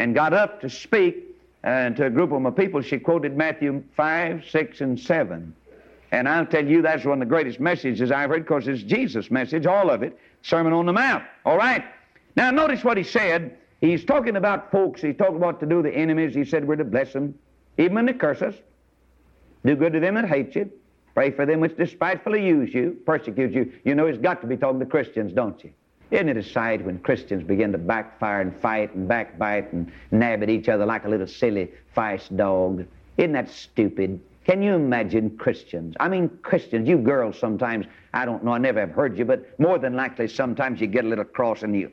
and got up to speak to a group of my people. She quoted Matthew 5, 6, and 7. And I'll tell you, that's one of the greatest messages I've heard, because it's Jesus' message, all of it, Sermon on the Mount. All right? Now, notice what he said. He's talking about folks. He's talking about to do the enemies. He said we're to bless them, even when they curse us. Do good to them that hate you. Pray for them which despitefully use you, persecute you. You know, he's got to be talking to Christians, don't you? Isn't it a sight when Christians begin to backfire and fight and backbite and nab at each other like a little silly feist dog? Isn't that stupid? Can you imagine Christians? I mean, Christians, you girls sometimes, I don't know, I never have heard you, but more than likely sometimes you get a little cross and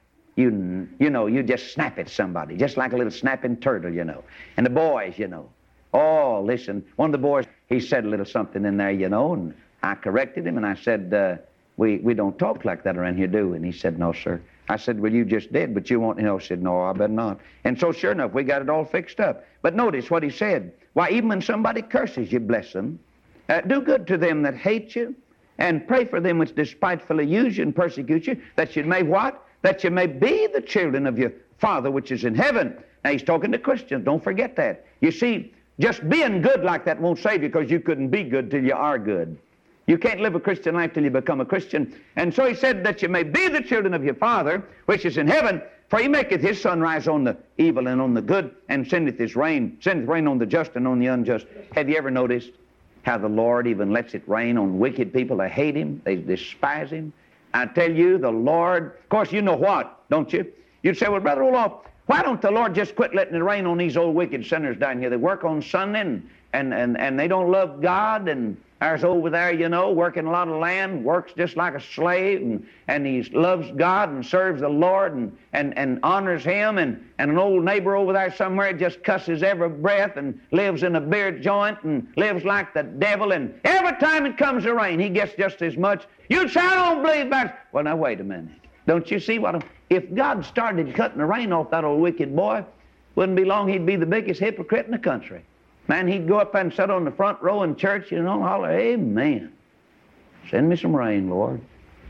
you just snap at somebody, just like a little snapping turtle, you know. And the boys, you know, oh, listen, one of the boys, he said a little something in there, you know, and I corrected him and I said, we don't talk like that around here, do we? And he said, no, sir. I said, well, you just did, but you won't. He said, no, I better not. And so sure enough, we got it all fixed up. But notice what he said. Why, even when somebody curses you, bless them. Do good to them that hate you, and pray for them which despitefully use you and persecute you, that you may what? That you may be the children of your Father which is in heaven. Now, he's talking to Christians. Don't forget that. You see, just being good like that won't save you, because you couldn't be good till you are good. You can't live a Christian life till you become a Christian. And so he said that you may be the children of your Father, which is in heaven, for he maketh his sun rise on the evil and on the good, and sendeth rain on the just and on the unjust. Have you ever noticed how the Lord even lets it rain on wicked people? They hate him, they despise him. I tell you, the Lord, of course you know what, don't you? You'd say, well, Brother Olaf, why don't the Lord just quit letting it rain on these old wicked sinners down here? They work on Sunday and they don't love God, and ours over there, you know, working a lot of land, works just like a slave, and he loves God and serves the Lord and honors him, and an old neighbor over there somewhere just cusses every breath and lives in a beer joint and lives like the devil, and every time it comes to rain, he gets just as much. You say, I don't believe that. Well, now, wait a minute. Don't you see if God started cutting the rain off that old wicked boy, wouldn't be long he'd be the biggest hypocrite in the country. Man, he'd go up and sit on the front row in church, you know, and holler, amen. Send me some rain, Lord.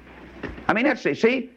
I mean, that's it. See,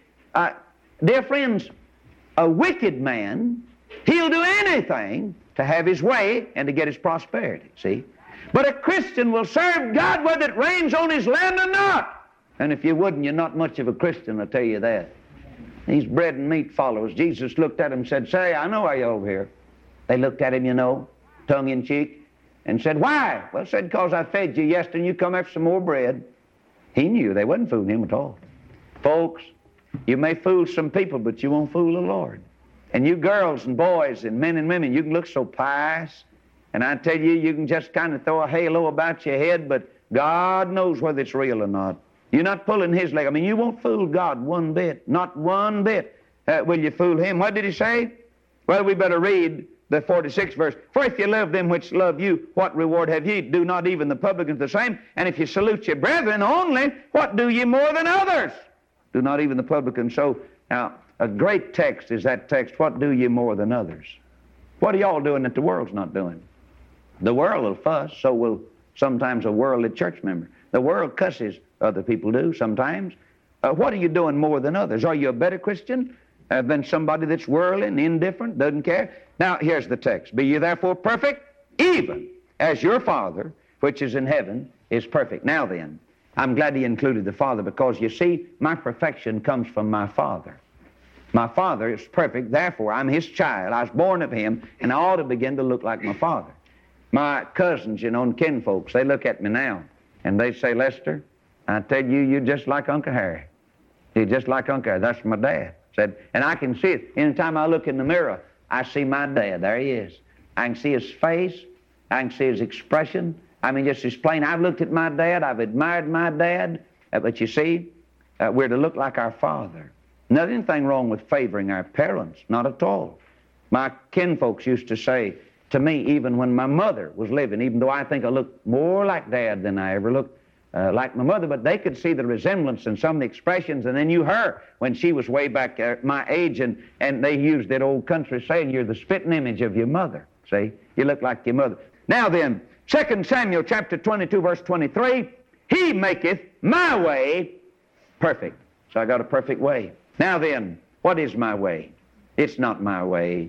dear friends, a wicked man, he'll do anything to have his way and to get his prosperity, see. But a Christian will serve God whether it rains on his land or not. And if you wouldn't, you're not much of a Christian, I'll tell you that. These bread and meat followers, Jesus looked at them and said, say, I know why you're over here. They looked at him, you know, tongue in cheek, and said, why? Well, said, because I fed you yesterday and you come after some more bread. He knew they wasn't fooling him at all. Folks, you may fool some people, but you won't fool the Lord. And you girls and boys and men and women, you can look so pious, and I tell you, you can just kind of throw a halo about your head, but God knows whether it's real or not. You're not pulling his leg. I mean, you won't fool God one bit, not one bit. Will you fool him? What did he say? Well, we better read the 46th verse. For if you love them which love you, what reward have ye? Do not even the publicans the same? And if you salute your brethren only, what do ye more than others? Do not even the publicans. So, now, a great text is that text, what do ye more than others? What are y'all doing that the world's not doing? The world will fuss, so will sometimes a worldly church member. The world cusses, other people do sometimes. What are you doing more than others? Are you a better Christian than somebody that's worldly and indifferent, doesn't care? Now, here's the text. Be ye therefore perfect, even as your Father, which is in heaven, is perfect. Now then, I'm glad he included the Father, because you see, my perfection comes from my Father. My Father is perfect, therefore I'm his child. I was born of him, and I ought to begin to look like my Father. My cousins, you know, and kinfolks, they look at me now, and they say, Lester, I tell you, you're just like Uncle Harry. You're just like Uncle Harry. That's my dad. Said, and I can see it. Anytime I look in the mirror, I see my dad. There he is. I can see his face. I can see his expression. I mean, just as plain. I've looked at my dad. I've admired my dad. But you see, we're to look like our father. Not anything wrong with favoring our parents. Not at all. My kinfolks used to say to me, even when my mother was living, even though I think I looked more like Dad than I ever looked like my mother, but they could see the resemblance in some of the expressions, and they knew her when she was way back my age, and they used that old country saying, you're the spitting image of your mother. See? You look like your mother. Now then, 2 Samuel chapter 22, verse 23, he maketh my way perfect. So I got a perfect way. Now then, what is my way? It's not my way.